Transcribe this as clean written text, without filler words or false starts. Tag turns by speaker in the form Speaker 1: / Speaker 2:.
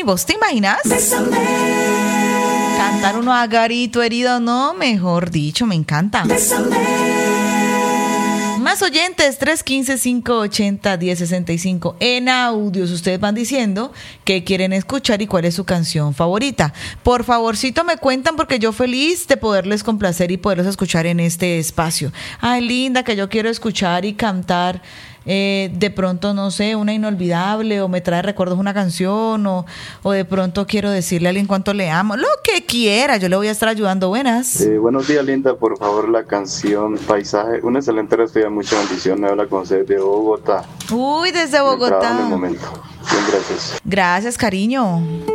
Speaker 1: ¿Vos te imaginas?
Speaker 2: Bésame.
Speaker 1: Cantar uno a Garito Herido, no, mejor dicho, me encanta.
Speaker 2: Bésame.
Speaker 1: Más oyentes, 315-580-1065. En audios, ustedes van diciendo qué quieren escuchar y cuál es su canción favorita. Por favorcito me cuentan, porque yo feliz de poderles complacer y poderlos escuchar en este espacio. Ay, linda, que yo quiero escuchar y cantar de pronto, no sé, una inolvidable, o me trae recuerdos una canción, o de pronto quiero decirle a alguien cuánto le amo. Lo que quiera, yo le voy a estar ayudando. Buenas.
Speaker 3: Buenos días, linda. Por favor, la canción Paisaje. Una excelente resto, mucha bendición. Me habla con usted de Bogotá.
Speaker 1: Uy, desde Bogotá.
Speaker 3: En el momento. Bien, gracias.
Speaker 1: Gracias, cariño.